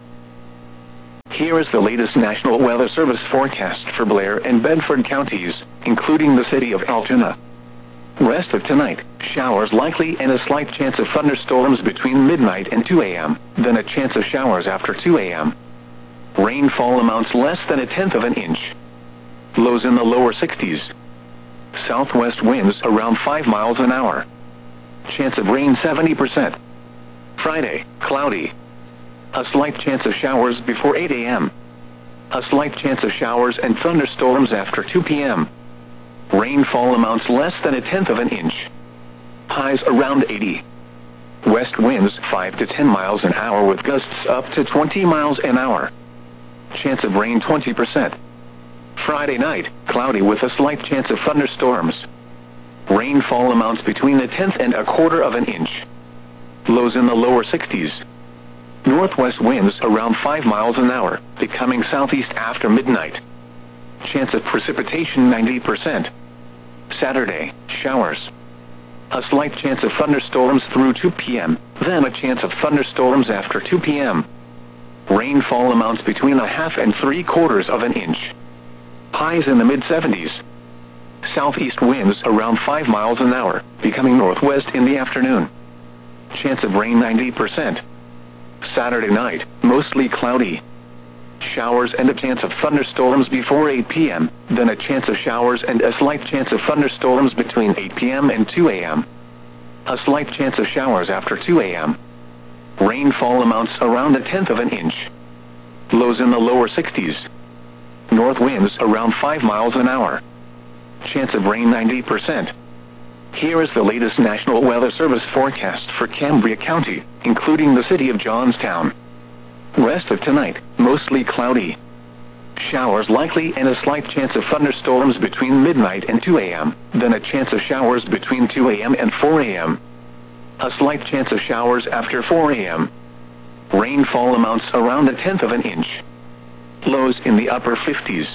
Here is the latest National Weather Service forecast for Blair and Bedford counties, including the city of Altoona. Rest of tonight, showers likely and a slight chance of thunderstorms between midnight and 2 a.m., then a chance of showers after 2 a.m. Rainfall amounts less than 1/10 of an inch. Lows in the lower 60s. Southwest winds around 5 miles an hour. Chance of rain 70%. Friday, cloudy. A slight chance of showers before 8 a.m. A slight chance of showers and thunderstorms after 2 p.m. Rainfall amounts less than 1/10 of an inch. Highs around 80. West winds 5 to 10 miles an hour with gusts up to 20 miles an hour. Chance of rain 20%. Friday night, cloudy with a slight chance of thunderstorms. Rainfall amounts between 1/10 and 1/4 of an inch. Lows in the lower 60s. Northwest winds around 5 miles an hour, becoming southeast after midnight. Chance of precipitation 90%. Saturday, showers. A slight chance of thunderstorms through 2 p.m., then a chance of thunderstorms after 2 p.m. Rainfall amounts between 1/2 and 3/4 of an inch. Highs in the mid-70s. Southeast winds around 5 miles an hour, becoming northwest in the afternoon. Chance of rain 90%. Saturday night, mostly cloudy. Showers and a chance of thunderstorms before 8 p.m., then a chance of showers and a slight chance of thunderstorms between 8 p.m. and 2 a.m. A slight chance of showers after 2 a.m. Rainfall amounts around 1/10 of an inch. Lows in the lower 60s. North winds around 5 miles an hour. Chance of rain 90%. Here is the latest National Weather Service forecast for Cambria County, including the city of Johnstown. Rest of tonight, mostly cloudy. Showers likely and a slight chance of thunderstorms between midnight and 2 a.m., then a chance of showers between 2 a.m. and 4 a.m. A slight chance of showers after 4 a.m. Rainfall amounts around 1/10 of an inch. Lows in the upper 50s.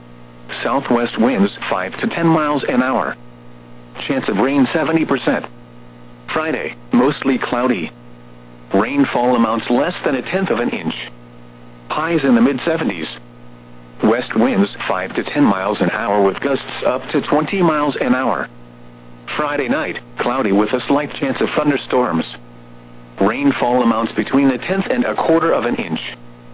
Southwest winds 5 to 10 miles an hour. Chance of rain 70%. Friday, mostly cloudy. Rainfall amounts less than 1/10 of an inch. Highs in the mid-70s. West winds 5 to 10 miles an hour with gusts up to 20 miles an hour. Friday night, cloudy with a slight chance of thunderstorms. Rainfall amounts between 1/10 and 1/4 of an inch.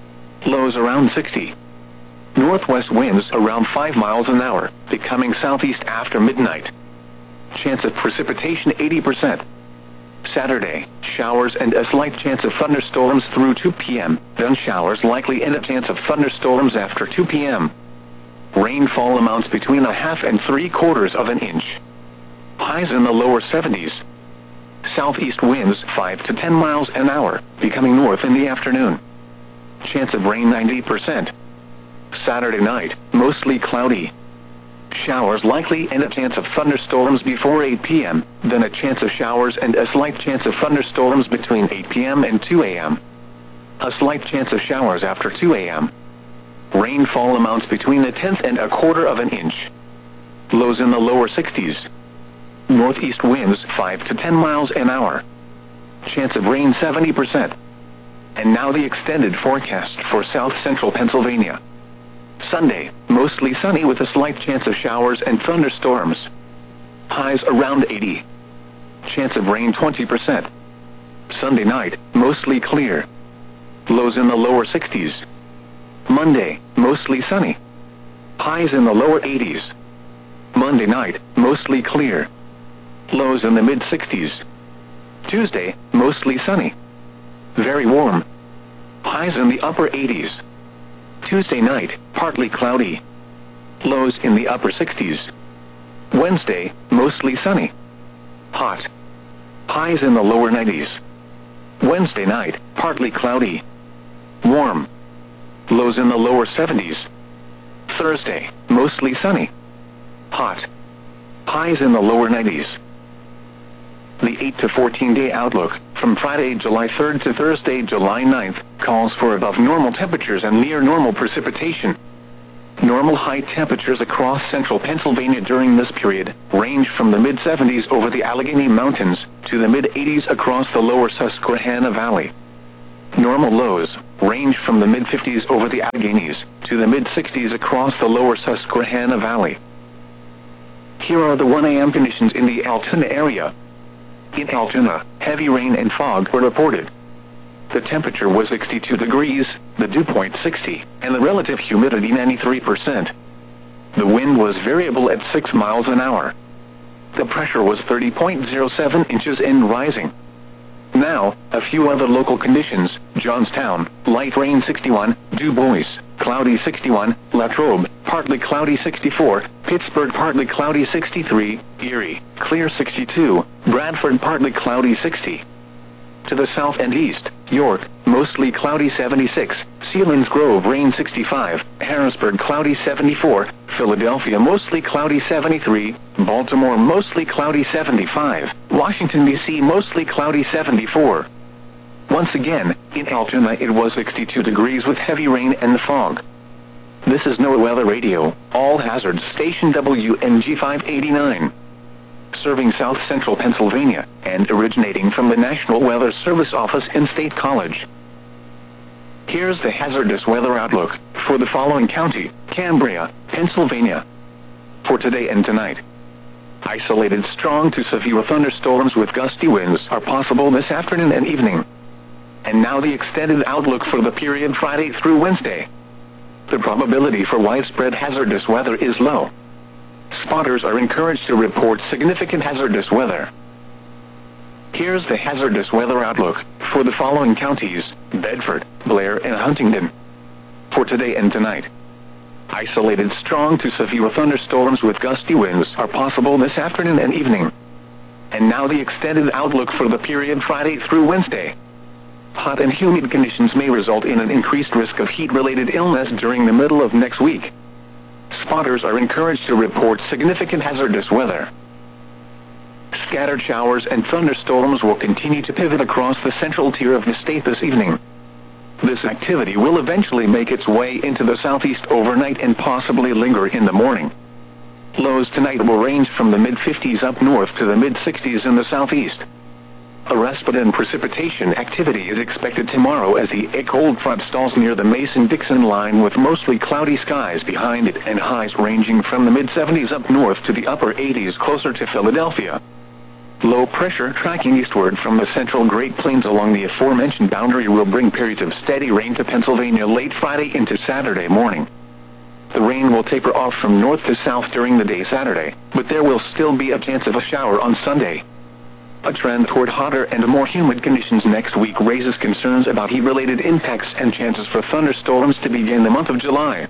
Lows around 60. Northwest winds around 5 miles an hour, becoming southeast after midnight. Chance of precipitation 80%. Saturday, showers and a slight chance of thunderstorms through 2 p.m., then showers likely and a chance of thunderstorms after 2 p.m. Rainfall amounts between 1/2 and 3/4 of an inch. Highs in the lower 70s. Southeast winds 5 to 10 miles an hour, becoming north in the afternoon. Chance of rain 90%. Saturday night, mostly cloudy. Showers likely and a chance of thunderstorms before 8 p.m., then a chance of showers and a slight chance of thunderstorms between 8 p.m. and 2 a.m. A slight chance of showers after 2 a.m. Rainfall amounts between 1/10 and 1/4 of an inch. Lows in the lower 60s. Northeast winds 5 to 10 miles an hour. Chance of rain 70%. And now the extended forecast for south central Pennsylvania. Sunday, mostly sunny with a slight chance of showers and thunderstorms. Highs around 80. Chance of rain 20%. Sunday night, mostly clear. Lows in the lower 60s. Monday, mostly sunny. Highs in the lower 80s. Monday night, mostly clear. Lows in the mid-60s. Tuesday, mostly sunny. Very warm. Highs in the upper 80s. Tuesday night, partly cloudy. Lows in the upper 60s. Wednesday, mostly sunny. Hot. Highs in the lower 90s. Wednesday night, partly cloudy. Warm. Lows in the lower 70s. Thursday, mostly sunny. Hot. Highs in the lower 90s. The 8 to 14-day outlook, from Friday, July 3rd to Thursday, July 9th, calls for above normal temperatures and near normal precipitation. Normal high temperatures across central Pennsylvania during this period range from the mid-70s over the Allegheny Mountains to the mid-80s across the lower Susquehanna Valley. Normal lows range from the mid-50s over the Alleghenies to the mid-60s across the lower Susquehanna Valley. Here are the 1 a.m. conditions in the Altoona area. In Altoona, heavy rain and fog were reported. The temperature was 62 degrees, the dew point 60, and the relative humidity 93%. The wind was variable at 6 miles an hour. The pressure was 30.07 inches and rising. Now, a few other local conditions: Johnstown, light rain 61, Du Bois, cloudy 61, Latrobe, partly cloudy 64, Pittsburgh, partly cloudy 63, Erie, clear 62, Bradford, partly cloudy 60. To the south and east, York, mostly cloudy 76, Sealands Grove, rain 65, Harrisburg, cloudy 74, Philadelphia, mostly cloudy 73, Baltimore, mostly cloudy 75, Washington, D.C., mostly cloudy 74. Once again, in Altoona it was 62 degrees with heavy rain and fog. This is NOAA Weather Radio, all hazards station WNG 589. Serving south central Pennsylvania, and originating from the National Weather Service office in State College. Here's the hazardous weather outlook for the following county: Cambria, Pennsylvania. For today and tonight, isolated strong to severe thunderstorms with gusty winds are possible this afternoon and evening. And now the extended outlook for the period Friday through Wednesday. The probability for widespread hazardous weather is low. Spotters are encouraged to report significant hazardous weather. Here's the hazardous weather outlook for the following counties: Bedford, Blair, and Huntingdon. For today and tonight, isolated strong to severe thunderstorms with gusty winds are possible this afternoon and evening. And now the extended outlook for the period Friday through Wednesday. Hot and humid conditions may result in an increased risk of heat-related illness during the middle of next week. Spotters are encouraged to report significant hazardous weather. Scattered showers and thunderstorms will continue to pivot across the central tier of the state this evening. This activity will eventually make its way into the southeast overnight and possibly linger in the morning. Lows tonight will range from the mid-50s up north to the mid-60s in the southeast. A respite in precipitation activity is expected tomorrow as the cold front stalls near the Mason-Dixon line with mostly cloudy skies behind it and highs ranging from the mid-70s up north to the upper 80s closer to Philadelphia. Low pressure tracking eastward from the central Great Plains along the aforementioned boundary will bring periods of steady rain to Pennsylvania late Friday into Saturday morning. The rain will taper off from north to south during the day Saturday, but there will still be a chance of a shower on Sunday. A trend toward hotter and more humid conditions next week raises concerns about heat-related impacts and chances for thunderstorms to begin the month of July.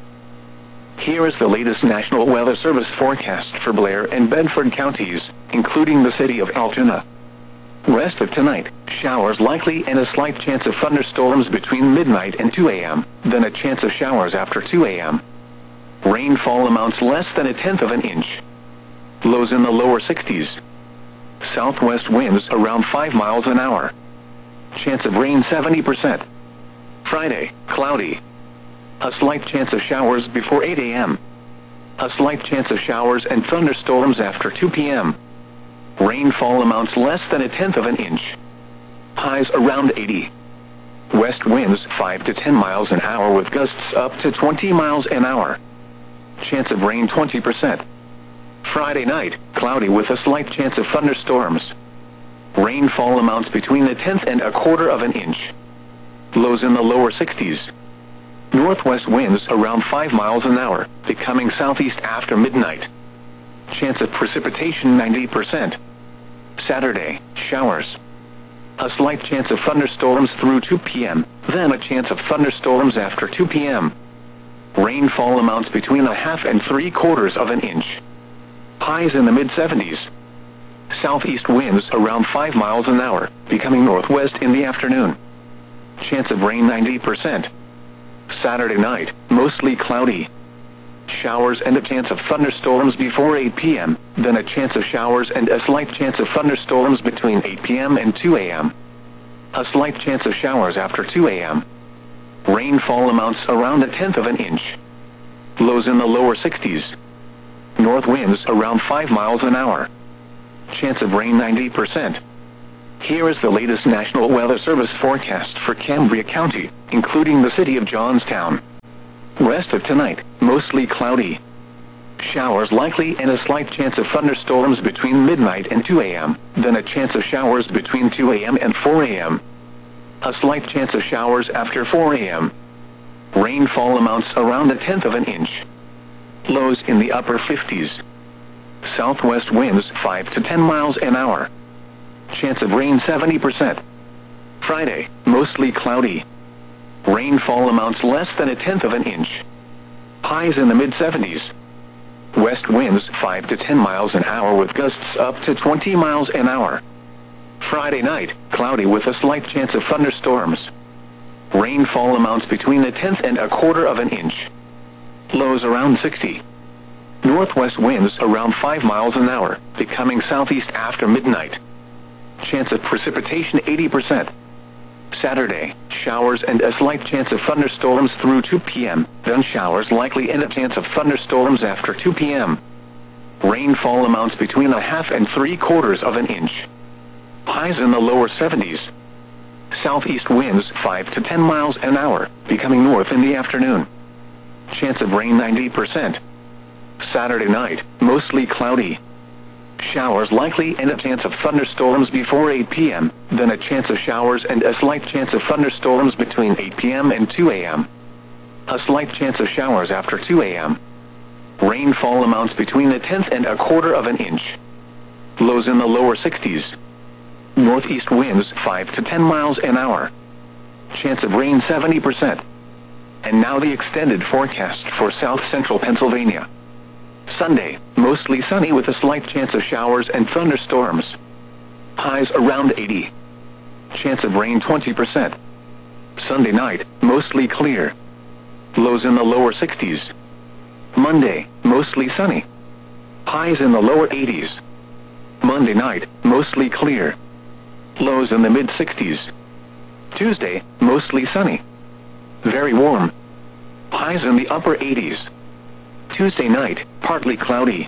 Here is the latest National Weather Service forecast for Blair and Bedford counties, including the city of Altoona. Rest of tonight, showers likely and a slight chance of thunderstorms between midnight and 2 a.m., then a chance of showers after 2 a.m. Rainfall amounts less than 1/10 of an inch. Lows in the lower 60s. Southwest winds around 5 miles an hour. Chance of rain 70%. Friday, cloudy. A slight chance of showers before 8 a.m. A slight chance of showers and thunderstorms after 2 p.m. Rainfall amounts less than 1/10 of an inch. Highs around 80. West winds 5 to 10 miles an hour with gusts up to 20 miles an hour. Chance of rain 20%. Friday night, cloudy with a slight chance of thunderstorms. Rainfall amounts between 1/10 and 1/4 of an inch. Lows in the lower 60s. Northwest winds around 5 miles an hour, becoming southeast after midnight. Chance of precipitation 90%. Saturday, showers. A slight chance of thunderstorms through 2 p.m., then a chance of thunderstorms after 2 p.m. Rainfall amounts between 1/2 and 3/4 of an inch. Highs in the mid-70s. Southeast winds around 5 miles an hour, becoming northwest in the afternoon. Chance of rain 90%. Saturday night, mostly cloudy. showers and a chance of thunderstorms before 8 p.m., then a chance of showers and a slight chance of thunderstorms between 8 p.m. and 2 a.m. A slight chance of showers after 2 a.m. Rainfall amounts around 1/10 of an inch. Lows in the lower 60s. North winds around 5 miles an hour. Chance of rain 90%. Here is the latest National Weather Service forecast for Cambria County, including the city of Johnstown. Rest of tonight, mostly cloudy. Showers likely and a slight chance of thunderstorms between midnight and 2 a.m., then a chance of showers between 2 a.m. and 4 a.m. A slight chance of showers after 4 a.m. Rainfall amounts around 1/10 of an inch. Lows in the upper 50s. Southwest winds 5 to 10 miles an hour. Chance of rain 70%. Friday, mostly cloudy. Rainfall amounts less than 1/10 of an inch. Highs in the mid-70s. West winds 5 to 10 miles an hour with gusts up to 20 miles an hour. Friday night, cloudy with a slight chance of thunderstorms. Rainfall amounts between 1/10 and 1/4 of an inch. Lows around 60. Northwest winds around 5 miles an hour, becoming southeast after midnight. Chance of precipitation 80%. Saturday, showers and a slight chance of thunderstorms through 2 p.m., then showers likely and a chance of thunderstorms after 2 p.m. Rainfall amounts between 1/2 and 3/4 of an inch. Highs in the lower 70s. Southeast winds 5 to 10 miles an hour, becoming north in the afternoon. Chance of rain 90%. Saturday night, mostly cloudy. Showers likely and a chance of thunderstorms before 8 p.m., then a chance of showers and a slight chance of thunderstorms between 8 p.m. and 2 a.m. A slight chance of showers after 2 a.m. Rainfall amounts between 1/10 and 1/4 of an inch. Lows in the lower 60s. Northeast winds 5 to 10 miles an hour. Chance of rain 70%. And now the extended forecast for south central Pennsylvania. Sunday, mostly sunny with a slight chance of showers and thunderstorms. Highs around 80. Chance of rain 20%. Sunday night, mostly clear. Lows in the lower 60s. Monday, mostly sunny. Highs in the lower 80s. Monday night, mostly clear. Lows in the mid-60s. Tuesday, mostly sunny. Very warm. Highs in the upper 80s. Tuesday night, partly cloudy.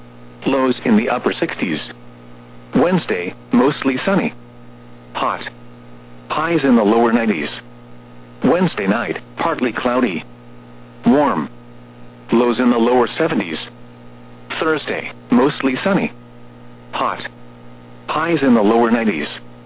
Lows in the upper 60s. Wednesday, mostly sunny. Hot. Highs in the lower 90s. Wednesday night, partly cloudy. Warm. Lows in the lower 70s. Thursday, mostly sunny. Hot. Highs in the lower 90s.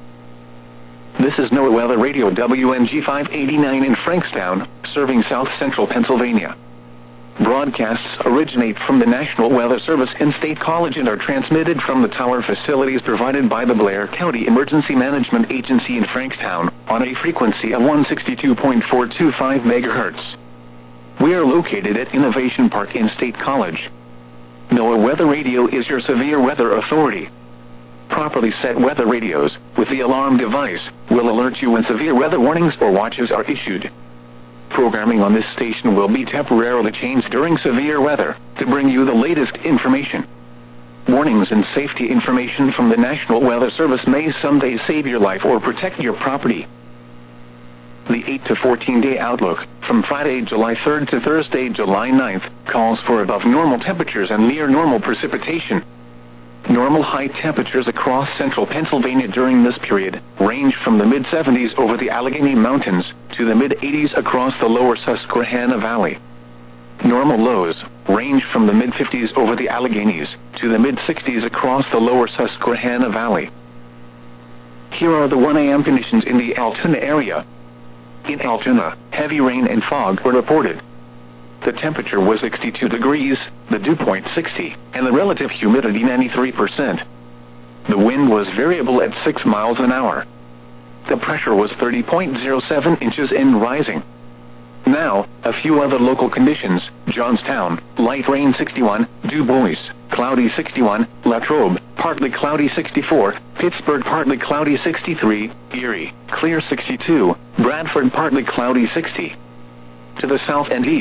This is NOAA Weather Radio WNG 589 in Frankstown, serving south central Pennsylvania. Broadcasts originate from the National Weather Service in State College and are transmitted from the tower facilities provided by the Blair County Emergency Management Agency in Frankstown on a frequency of 162.425 MHz. We are located at Innovation Park in State College. NOAA Weather Radio is your severe weather authority. Properly set weather radios, with the alarm device, will alert you when severe weather warnings or watches are issued. Programming on this station will be temporarily changed during severe weather, to bring you the latest information. Warnings and safety information from the National Weather Service may someday save your life or protect your property. The 8 to 14-day outlook, from Friday, July 3rd to Thursday, July 9th, calls for above normal temperatures and near normal precipitation. Normal high temperatures across central Pennsylvania during this period range from the mid-70s over the Allegheny Mountains to the mid-80s across the lower Susquehanna Valley. Normal lows range from the mid-50s over the Alleghenies to the mid-60s across the lower Susquehanna Valley. Here are the 1 a.m. conditions in the Altoona area. In Altoona, heavy rain and fog were reported. The temperature was 62 degrees, the dew point 60, and the relative humidity 93%. The wind was variable at 6 miles an hour. The pressure was 30.07 inches and rising. Now, a few other local conditions: Johnstown, light rain 61, Du Bois, cloudy 61, Latrobe, partly cloudy 64, Pittsburgh, partly cloudy 63, Erie, clear 62, Bradford, partly cloudy 60. To the south and east,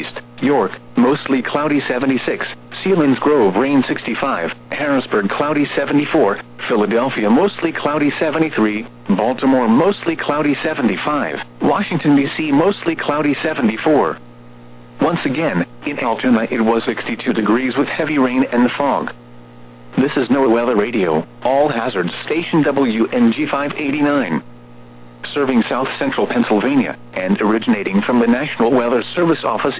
York, mostly cloudy 76, Selinsgrove rain 65, Harrisburg cloudy 74, Philadelphia mostly cloudy 73, Baltimore mostly cloudy 75, Washington D.C. mostly cloudy 74. Once again, in Altoona it was 62 degrees with heavy rain and fog. This is NOAA Weather Radio, all hazards station WNG 589. Serving south central Pennsylvania, and originating from the National Weather Service office